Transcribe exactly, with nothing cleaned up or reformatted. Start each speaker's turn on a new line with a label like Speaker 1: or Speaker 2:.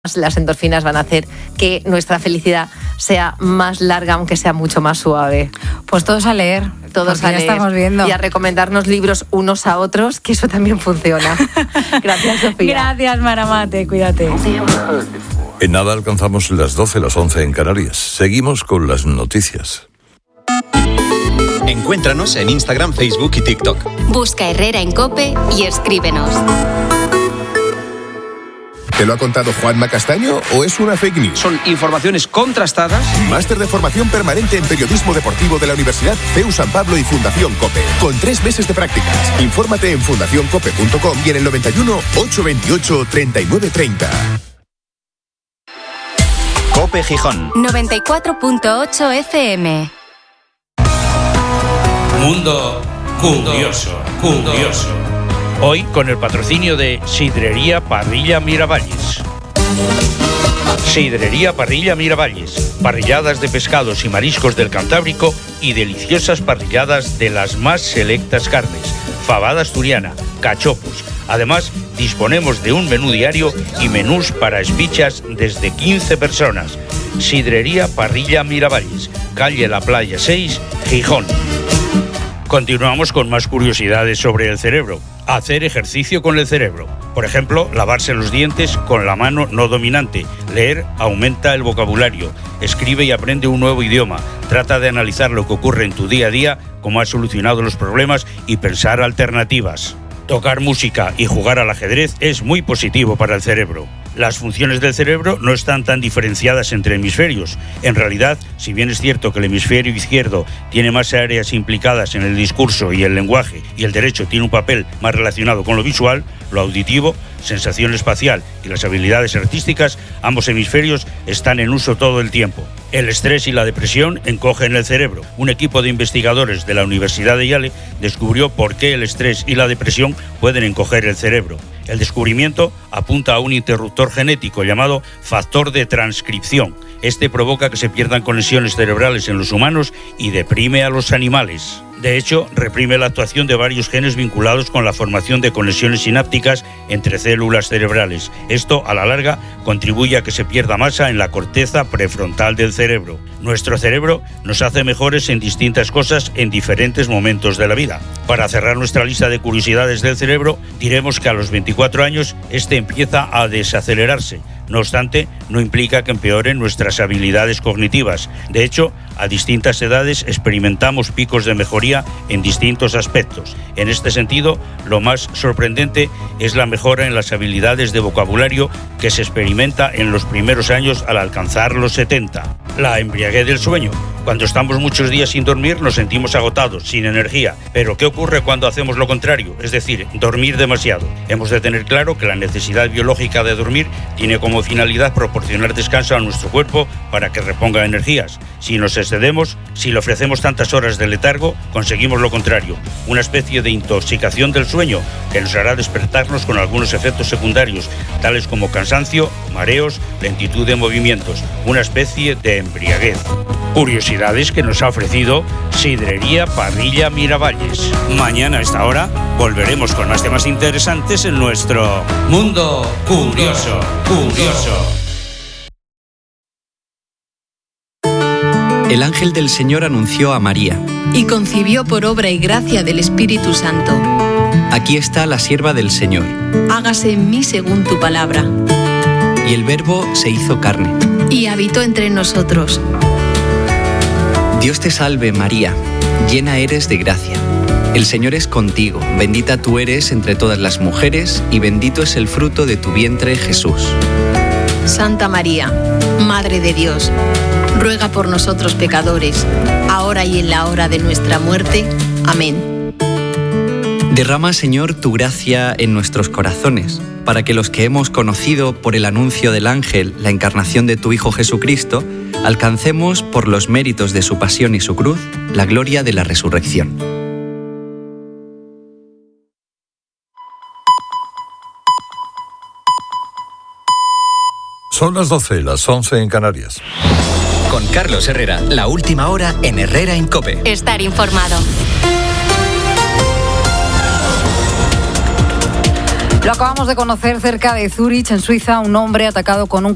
Speaker 1: las endorfinas van a hacer que nuestra felicidad sea más larga, aunque sea mucho más suave.
Speaker 2: Pues todos a leer.
Speaker 1: Todos a leer.
Speaker 2: Ya estamos viendo.
Speaker 1: Y a recomendarnos libros unos a otros, que eso también funciona. Gracias, Sofía.
Speaker 2: Gracias, Maramate. Cuídate.
Speaker 3: En nada alcanzamos las doce, las once en Canarias. Seguimos con las noticias.
Speaker 4: Encuéntranos en Instagram, Facebook y TikTok.
Speaker 5: Busca Herrera en COPE y escríbenos.
Speaker 6: ¿Te lo ha contado Juanma Castaño o es una fake news?
Speaker 7: Son informaciones contrastadas.
Speaker 6: Máster de formación permanente en periodismo deportivo de la Universidad C E U San Pablo y Fundación COPE. Con tres meses de prácticas. Infórmate en fundación cope punto com y en el noventa y uno, ochocientos veintiocho, treinta y nueve treinta.
Speaker 4: COPE Gijón.
Speaker 5: noventa y cuatro punto ocho F M.
Speaker 8: Mundo curioso, curioso. Hoy con el patrocinio de Sidrería Parrilla Miravalles. Sidrería Parrilla Miravalles. Parrilladas de pescados y mariscos del Cantábrico y deliciosas parrilladas de las más selectas carnes. Fabada asturiana, cachopos. Además, disponemos de un menú diario y menús para espichas desde quince personas. Sidrería Parrilla Miravalles, calle La Playa seis, Gijón. Continuamos con más curiosidades sobre el cerebro. Hacer ejercicio con el cerebro. Por ejemplo, lavarse los dientes con la mano no dominante. Leer aumenta el vocabulario. Escribe y aprende un nuevo idioma. Trata de analizar lo que ocurre en tu día a día, cómo has solucionado los problemas y pensar alternativas. Tocar música y jugar al ajedrez es muy positivo para el cerebro. Las funciones del cerebro no están tan diferenciadas entre hemisferios. En realidad, si bien es cierto que el hemisferio izquierdo tiene más áreas implicadas en el discurso y el lenguaje, y el derecho tiene un papel más relacionado con lo visual, lo auditivo, sensación espacial y las habilidades artísticas, ambos hemisferios están en uso todo el tiempo. El estrés y la depresión encogen el cerebro. Un equipo de investigadores de la Universidad de Yale descubrió por qué el estrés y la depresión pueden encoger el cerebro. El descubrimiento apunta a un interruptor genético llamado factor de transcripción. Este provoca que se pierdan conexiones cerebrales en los humanos y deprime a los animales. De hecho, reprime la actuación de varios genes vinculados con la formación de conexiones sinápticas entre células cerebrales. Esto, a la larga, contribuye a que se pierda masa en la corteza prefrontal del cerebro. Nuestro cerebro nos hace mejores en distintas cosas en diferentes momentos de la vida. Para cerrar nuestra lista de curiosidades del cerebro, diremos que a los veinticuatro años este empieza a desacelerarse. No obstante, no implica que empeoren nuestras habilidades cognitivas. De hecho, a distintas edades experimentamos picos de mejoría en distintos aspectos. En este sentido, lo más sorprendente es la mejora en las habilidades de vocabulario que se experimenta en los primeros años al alcanzar los setenta. La embriaguez del sueño. Cuando estamos muchos días sin dormir nos sentimos agotados, sin energía. Pero ¿qué ocurre cuando hacemos lo contrario? Es decir, dormir demasiado. Hemos de tener claro que la necesidad biológica de dormir tiene como finalidad proporcionar descanso a nuestro cuerpo para que reponga energías. Si nos excedemos, si le ofrecemos tantas horas de letargo, conseguimos lo contrario, una especie de intoxicación del sueño que nos hará despertarnos con algunos efectos secundarios, tales como cansancio, mareos, lentitud de movimientos, una especie de embriaguez. Curiosidades que nos ha ofrecido Sidrería Parrilla Miravalles. Mañana a esta hora volveremos con más temas interesantes en nuestro Mundo Curioso, Curioso.
Speaker 9: El ángel del Señor anunció a María.
Speaker 10: Y concibió por obra y gracia del Espíritu Santo.
Speaker 9: Aquí está la sierva del Señor.
Speaker 10: Hágase en mí según tu palabra.
Speaker 9: Y el Verbo se hizo carne.
Speaker 10: Y habitó entre nosotros.
Speaker 9: Dios te salve, María, llena eres de gracia. El Señor es contigo, bendita tú eres entre todas las mujeres, y bendito es el fruto de tu vientre, Jesús.
Speaker 10: Santa María, Madre de Dios, ruega por nosotros pecadores, ahora y en la hora de nuestra muerte. Amén.
Speaker 9: Derrama, Señor, tu gracia en nuestros corazones, para que los que hemos conocido por el anuncio del ángel la encarnación de tu Hijo Jesucristo, alcancemos por los méritos de su pasión y su cruz la gloria de la resurrección.
Speaker 3: Son las doce, las once en Canarias.
Speaker 4: Con Carlos Herrera, la última hora en Herrera en COPE.
Speaker 5: Estar informado.
Speaker 2: Lo acabamos de conocer cerca de Zúrich, en Suiza, un hombre atacado con un